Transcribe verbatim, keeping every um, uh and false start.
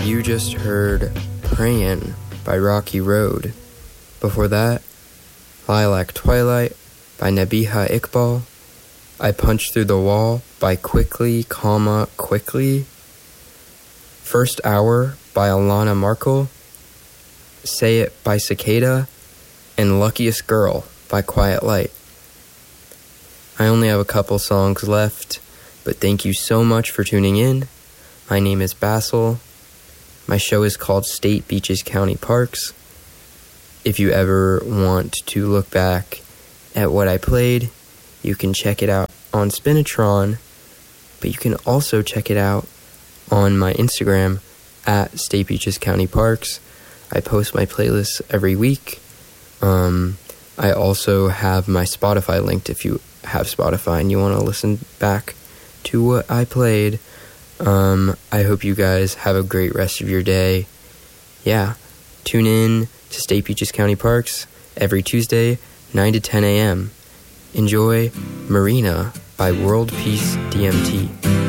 You just heard Prayin' by Rocky Road. Before that, Lilac Twilight by Nabiha Iqbal. I Punched Through the Wall by Quickly, comma, Quickly. First Hour by Alana Markle. Say It by Cicada. And Luckiest Girl by Quiet Light. I only have a couple songs left, but thank you so much for tuning in. My name is Basil. My show is called State Beaches County Parks. If you ever want to look back at what I played, you can check it out on Spinatron, but you can also check it out on my Instagram at State Beaches County Parks. I post my playlists every week. Um, I also have my Spotify linked if you have Spotify and you want to listen back to what I played. Um, I hope you guys have a great rest of your day. Yeah, tune in to State Beaches County Parks every Tuesday, nine to ten a.m. Enjoy Marina by World Peace D M T.